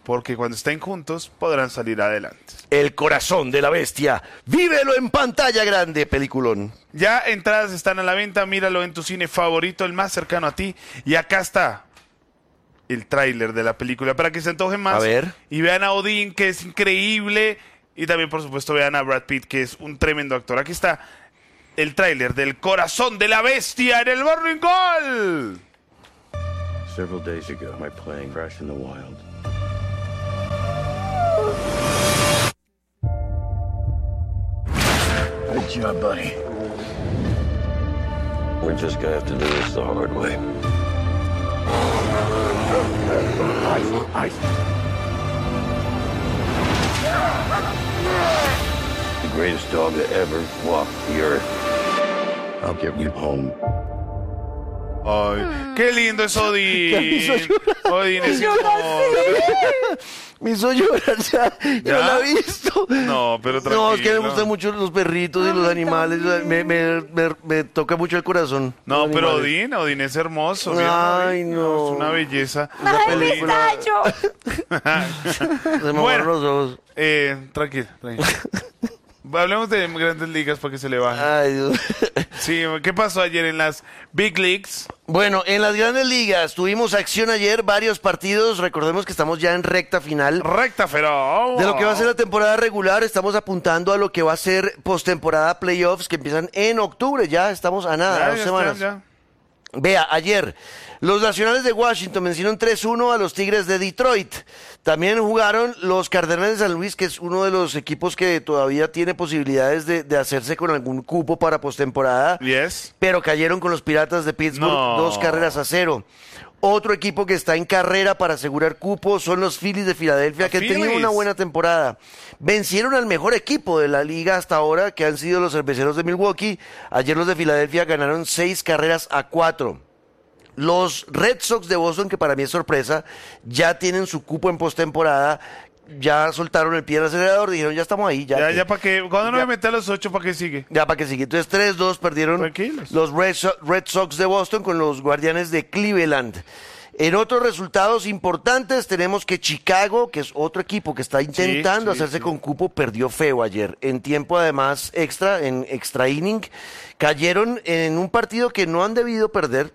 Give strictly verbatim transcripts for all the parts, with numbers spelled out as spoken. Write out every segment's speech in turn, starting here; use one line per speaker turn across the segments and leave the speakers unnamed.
porque cuando estén juntos podrán salir adelante.
El corazón de la bestia, vívelo en pantalla grande, peliculón.
Ya entradas están a la venta, míralo en tu cine favorito, el más cercano a ti, y acá está el tráiler de la película para que se antojen más.
A ver.
Y vean a Odín, que es increíble, y también por supuesto vean a Brad Pitt, que es un tremendo actor. Aquí está el tráiler del corazón de la bestia en el Morning Call.
Several days ago, my plane crashed in the wild. Good job, buddy. We're just gonna have to do this the hard way. Ice, ice. The greatest dog that ever walked the earth. I'll get you home.
Ay, qué lindo es Odín. Odín es
Me Me hizo llorar ya. Yo
¿Ya?
la he visto.
No, pero tranquilo.
No, es que me gustan mucho los perritos y los animales. Me, me, me, me toca mucho el corazón.
No,
los
pero
animales.
Odín, Odín es hermoso.
Ay,
Odín,
no.
Es una belleza.
Esa
¡Ay,
película-
Pistacho!
Se me
Bueno.
borran los ojos.
Eh, tranquilo, tranquilo. Hablemos de Grandes Ligas para que se le baje.
Ay, Dios.
Sí, ¿qué pasó ayer en las Big Leagues?
Bueno, en las grandes ligas tuvimos acción ayer, varios partidos. Recordemos que estamos ya en recta final.
Recta feroz.
De lo que va a ser la temporada regular, estamos apuntando a lo que va a ser postemporada playoffs que empiezan en octubre. Ya estamos a nada,
Ya,
dos
ya
semanas.
está, ya.
Vea, ayer los Nacionales de Washington vencieron tres uno a los Tigres de Detroit. También jugaron los Cardenales de San Luis, que es uno de los equipos que todavía tiene posibilidades de, de hacerse con algún cupo para postemporada.
Yes.
Pero cayeron con los Piratas de Pittsburgh,
No.
dos carreras a cero. Otro equipo que está en carrera para asegurar cupo son los Phillies de Filadelfia,
Los
que han tenido
Phillies.
una buena temporada. Vencieron al mejor equipo de la liga hasta ahora, que han sido los Cerveceros de Milwaukee. Ayer los de Filadelfia ganaron seis carreras a cuatro. Los Red Sox de Boston, que para mí es sorpresa, ya tienen su cupo en postemporada. Ya soltaron el pie del acelerador, dijeron, ya estamos ahí. Ya,
Ya,
que-
ya para que. Cuando no
Ya.
me mete a los ocho, ¿para qué sigue?
ya para que siga. Entonces tres dos perdieron
Tranquilos.
los Red, So- Red Sox de Boston con los Guardianes de Cleveland. En otros resultados importantes tenemos que Chicago, que es otro equipo que está intentando
sí,
hacerse
sí.
con cupo, perdió feo ayer. En tiempo además extra, en extra inning, cayeron en un partido que no han debido perder,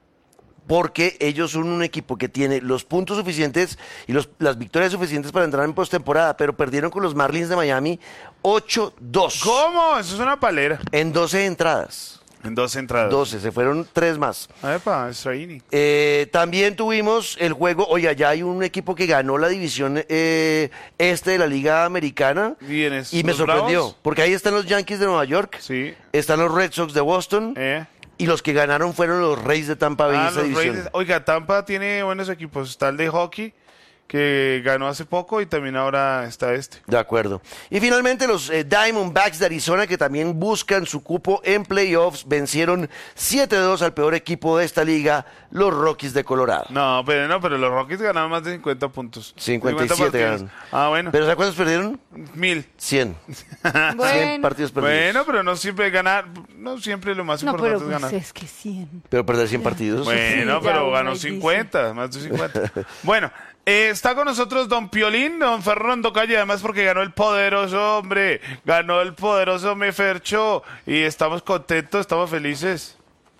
porque ellos son un equipo que tiene los puntos suficientes y los, las victorias suficientes para entrar en postemporada, pero perdieron con los Marlins de Miami ocho dos
¿Cómo? Eso es una palera.
en doce entradas.
En dos entradas.
doce, se fueron tres más.
Epa, extra inning.
Eh, también tuvimos el juego, oiga, ya hay un equipo que ganó la división eh, este de la Liga Americana
¿Vienes?
y me
¿Los
sorprendió,
Bravos?
porque ahí están los Yankees de Nueva York,
Sí.
están los Red Sox de Boston
Eh.
y los que ganaron fueron los Reyes de Tampa Bay
Ah,
esa
los
división.
Rays. Oiga, Tampa tiene buenos equipos. Está el de hockey, que ganó hace poco, y también ahora está este.
De acuerdo. Y finalmente los eh, Diamondbacks de Arizona, que también buscan su cupo en playoffs, vencieron siete dos al peor equipo de esta liga, los Rockies de Colorado.
No, pero no, pero los Rockies ganaron más de cincuenta puntos.
cincuenta y siete
partidos.
ganaron.
Ah, bueno.
¿Pero ¿sabes cuántos perdieron?
Mil.
cien. cien
Bueno,
partidos perdidos.
Bueno, pero no siempre ganar, no siempre lo más
no,
importante
pero
es
pues
ganar.
es que cien.
Pero perder cien partidos.
Bueno,
Sí, ya
pero
uno
ganó
ahí dice.
cincuenta, más de cincuenta. Bueno, eh, está con nosotros don Piolín, don Fernando Calle, además porque ganó el poderoso hombre, ganó el poderoso Mefercho, y estamos contentos, estamos felices.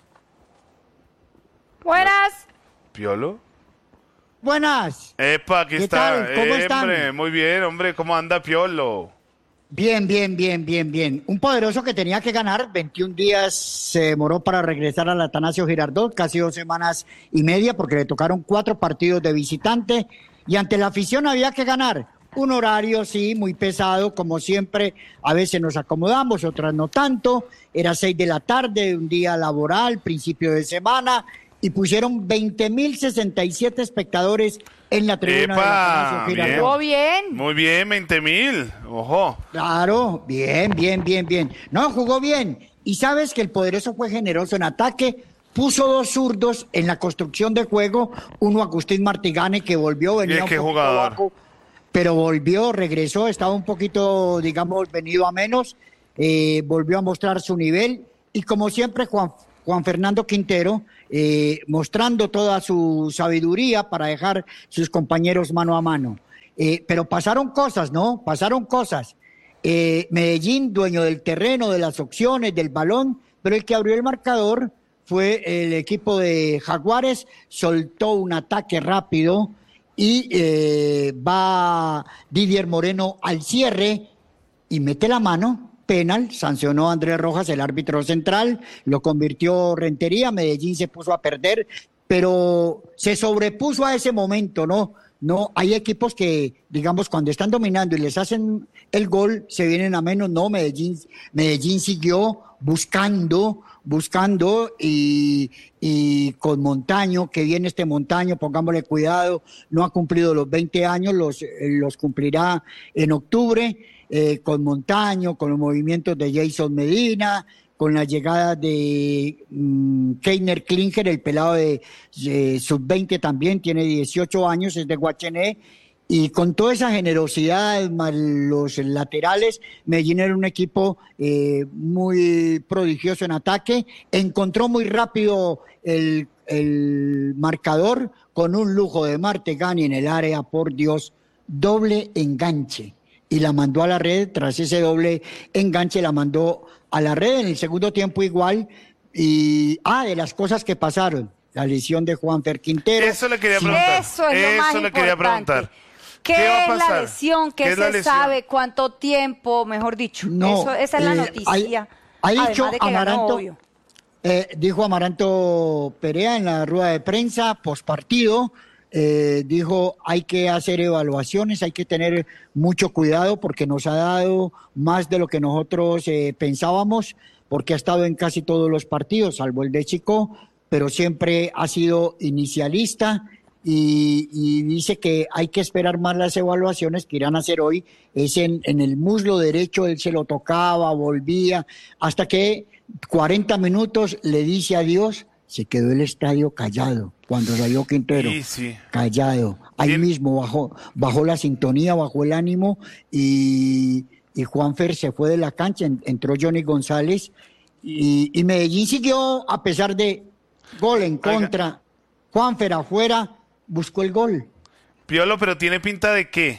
Buenas.
¿Piolo?
Buenas.
Epa, aquí
¿Qué
está.
tal? ¿Cómo
Eh,
están?
hombre, muy bien, hombre, ¿cómo anda Piolo?
Bien, bien, bien, bien, bien. Un poderoso que tenía que ganar, veintiún días se demoró para regresar al Atanasio Girardot, casi dos semanas y media, porque le tocaron cuatro partidos de visitante y ante la afición había que ganar. Un horario, sí, muy pesado, como siempre, a veces nos acomodamos, otras no tanto. Era seis de la tarde, un día laboral, principio de semana, y pusieron veinte mil sesenta y siete espectadores en la tribuna del
Epa,
Atanasio
bien.
Girardot.
Estuvo bien.
Muy bien, veinte mil, ojo.
Claro, bien, bien, bien, bien. No, jugó bien. Y sabes que el poderoso fue generoso en ataque, puso dos zurdos en la construcción de juego, uno Agustín Martigane que volvió, venía
Bien,
un
qué
poquito
jugador.
abajo, pero volvió, regresó, estaba un poquito, digamos, venido a menos, eh, volvió a mostrar su nivel y como siempre Juan, Juan Fernando Quintero, eh, mostrando toda su sabiduría para dejar sus compañeros mano a mano. Eh, pero pasaron cosas, ¿no? Pasaron cosas. Eh, Medellín, dueño del terreno, de las opciones, del balón, pero el que abrió el marcador fue el equipo de Jaguares, soltó un ataque rápido y eh, va Didier Moreno al cierre y mete la mano, penal, sancionó a Andrés Rojas, el árbitro central, lo convirtió Rentería, Medellín se puso a perder, pero se sobrepuso a ese momento, ¿no? No, hay equipos que, digamos, cuando están dominando y les hacen el gol, se vienen a menos, no, Medellín, Medellín siguió buscando, buscando y, y con Montaño, que viene este Montaño, pongámosle cuidado, no ha cumplido los veinte años, los, los cumplirá en octubre, eh, con Montaño, con los movimientos de Jason Medina, con la llegada de um, Keiner Klinger, el pelado de, de sub veinte también, tiene dieciocho años, es de Guachené, y con toda esa generosidad, más los laterales, Medellín era un equipo eh, muy prodigioso en ataque, encontró muy rápido el, el marcador con un lujo de Martegani en el área, por Dios, doble enganche, y la mandó a la red, tras ese doble enganche la mandó a la red en el segundo tiempo igual, y ah, de las cosas que pasaron, la lesión de Juanfer Quintero.
Eso le quería preguntar.
Eso es lo
Eso
más
le
importante.
quería preguntar.
¿Qué,
¿Qué va a
es la
pasar?
lesión? ¿Qué,
¿Qué es la
se
lesión?
sabe? ¿Cuánto tiempo? Mejor dicho.
No,
Eso, esa es la
eh,
noticia.
Ha, ha dicho
Además de que ganó,
Amaranto,
obvio.
eh, dijo Amaranto Perea en la rueda de prensa postpartido, eh, dijo hay que hacer evaluaciones, hay que tener mucho cuidado porque nos ha dado más de lo que nosotros eh, pensábamos, porque ha estado en casi todos los partidos, salvo el de Chico, pero siempre ha sido inicialista. Y, y dice que hay que esperar más las evaluaciones que irán a hacer hoy. Es en, en el muslo derecho, él se lo tocaba, volvía, hasta que cuarenta minutos le dice adiós, se quedó el estadio callado cuando salió Quintero.
Sí, sí.
Callado. Ahí
Bien.
mismo bajó, bajó la sintonía, bajó el ánimo y, y Juanfer se fue de la cancha, en- entró Johnny González y, y Medellín siguió a pesar de gol en
Oiga.
contra. Juanfer afuera buscó el gol.
Piolo, pero tiene pinta de qué?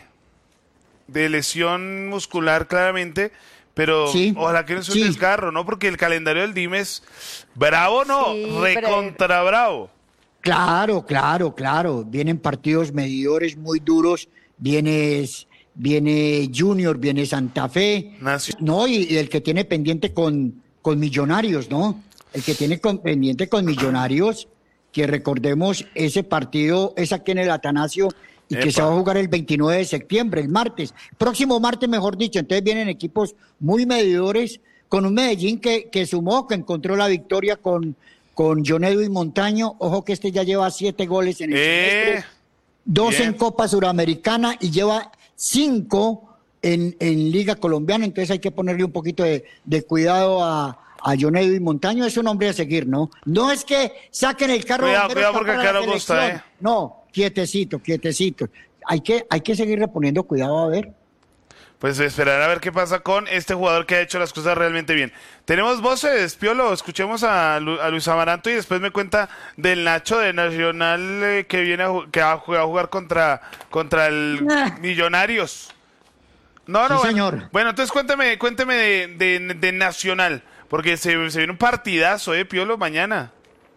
De lesión muscular claramente, pero
Sí,
ojalá que no sea un
sí.
desgarro, ¿no? Porque el calendario del D I M es bravo, ¿no?
Sí, pero-
Recontra bravo.
Claro, claro, claro. Vienen partidos medidores muy duros. Vienes, viene Junior, viene Santa Fe.
Nacio-
No, y, y el que tiene pendiente con, con Millonarios, ¿no? El que tiene con- pendiente con Millonarios, que recordemos, ese partido es aquí en el Atanasio y que
Epa.
se va a jugar el veintinueve de septiembre, el martes. Próximo martes, mejor dicho. Entonces vienen equipos muy medidores con un Medellín que, que sumó, que encontró la victoria con, con John Edwin Montaño. Ojo que este ya lleva siete goles en el
Eh,
semestre, dos
bien.
en Copa Suramericana y lleva cinco en, en Liga Colombiana. Entonces hay que ponerle un poquito de, de cuidado a, a John Edwin Montaño. Es un hombre a seguir, ¿no? No es que saquen el carro.
Cuidado,
bombero
cuidado, porque
para
acá
la
no gusta,
selección.
¿eh?
No, quietecito, quietecito. Hay que, hay que seguirle poniendo cuidado a ver.
Pues esperar a ver qué pasa con este jugador que ha hecho las cosas realmente bien. Tenemos voces, Piolo, escuchemos a, Lu- a Luis Amaranto y después me cuenta del Nacho de Nacional eh, que viene a, ju- que va a jugar, a jugar contra, contra el
Ah.
Millonarios. No, no,
Sí,
bueno,
señor.
bueno, entonces cuéntame, cuénteme de, de- de Nacional, porque se, se viene un partidazo, eh, Piolo, mañana.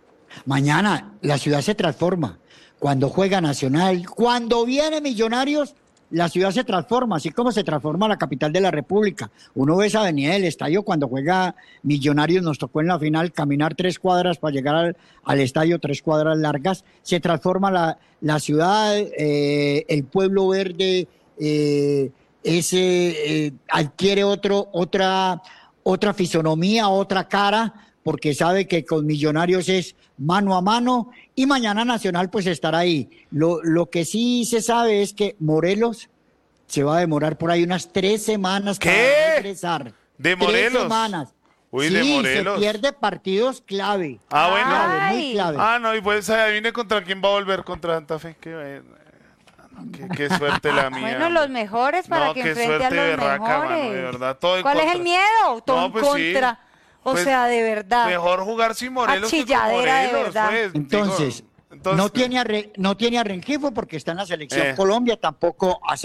Mañana la ciudad se transforma. Cuando juega Nacional, cuando viene Millonarios, la ciudad se transforma, así como se transforma la capital de la República. Uno ve esa avenida del estadio cuando juega Millonarios, nos tocó en la final caminar tres cuadras para llegar al, al estadio, tres cuadras largas. Se transforma la, la ciudad, eh, el pueblo verde, eh, ese eh, adquiere otro, otra, otra fisonomía, otra cara, porque sabe que con Millonarios es mano a mano y mañana Nacional pues estará ahí. Lo, lo que sí se sabe es que Morelos se va a demorar por ahí unas tres semanas
¿Qué?
para regresar.
¿De Morelos?
Tres semanas.
Uy,
sí,
de Morelos.
se pierde partidos clave.
Ah, bueno.
Clave, muy
Ay.
clave.
Ah, no, y pues adivine contra quién va a volver contra Santa Fe. Qué, eh, no, qué, qué suerte la mía.
Bueno,
hombre.
los mejores para
No,
que
qué
enfrente a
suerte
los
berraca,
mejores.
mano, de verdad, todo en
¿Cuál es
contra.
el miedo? Todo
No,
en
pues sí.
contra. O
Pues,
sea, de verdad.
Mejor jugar sin Morelos que con
Achilladera de
Morelos,
verdad.
pues, digo,
Entonces,
entonces,
no tiene a Re- no tiene a Rengifo porque está en la selección
Eh.
Colombia, tampoco a